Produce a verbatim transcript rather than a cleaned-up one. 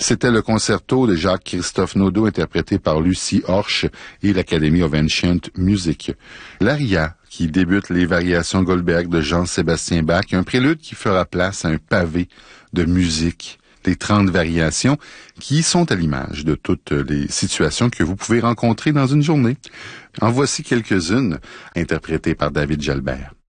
C'était le concerto de Jacques-Christophe Naudot interprété par Lucie Horsch et l'Academy of Ancient Music. L'Aria, qui débute les variations Goldberg de Jean-Sébastien Bach, un prélude qui fera place à un pavé de musique. Les trente variations qui sont à l'image de toutes les situations que vous pouvez rencontrer dans une journée. En voici quelques-unes interprétées par David Jalbert.